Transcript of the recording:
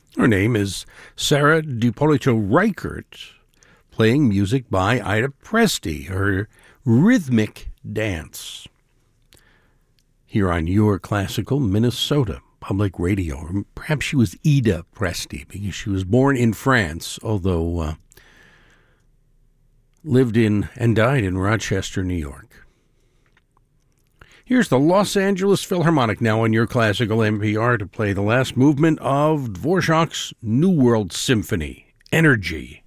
Her name is Sarah DiPolito Reichert, playing music by Ida Presti, her rhythmic dance. Here on Your Classical Minnesota Public Radio. Or perhaps she was Ida Presti, because she was born in France, although lived in and died in Rochester, New York. Here's the Los Angeles Philharmonic now on Your Classical NPR to play the last movement of Dvorak's New World Symphony, Energy.